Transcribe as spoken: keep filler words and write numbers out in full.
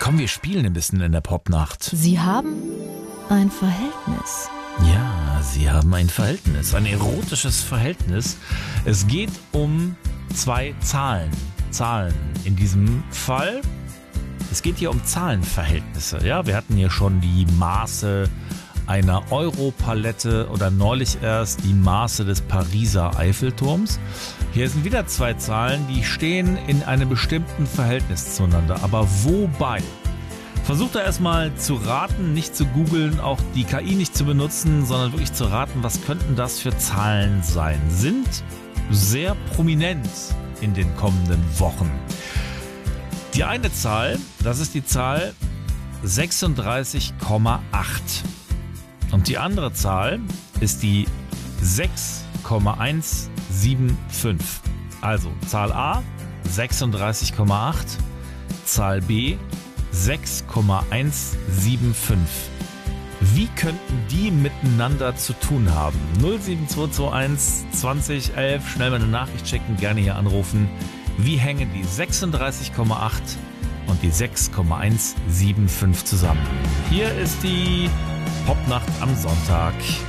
Komm, wir spielen ein bisschen in der Popnacht. Sie haben ein Verhältnis. Ja, Sie haben ein Verhältnis, ein erotisches Verhältnis. Es geht um zwei Zahlen. Zahlen in diesem Fall. Es geht hier um Zahlenverhältnisse. Ja, wir hatten hier schon die Maße einer Europalette oder neulich erst die Maße des Pariser Eiffelturms. Hier sind wieder zwei Zahlen, die stehen in einem bestimmten Verhältnis zueinander. Aber wobei? Versucht da erstmal zu raten, nicht zu googeln, auch die K I nicht zu benutzen, sondern wirklich zu raten, was könnten das für Zahlen sein? Sind sehr prominent in den kommenden Wochen. Die eine Zahl, das ist die Zahl sechsunddreißig Komma acht. Und die andere Zahl ist die sechs Komma eins sieben fünf. Also Zahl A sechsunddreißig Komma acht, Zahl B sechs Komma eins sieben fünf. Wie könnten die miteinander zu tun haben? null sieben zwei zwei eins zwanzig elf, schnell mal eine Nachricht schicken, gerne hier anrufen. Wie hängen die sechsunddreißig Komma acht und die sechs Komma eins sieben fünf zusammen? Hier ist die Popnacht am Sonntag.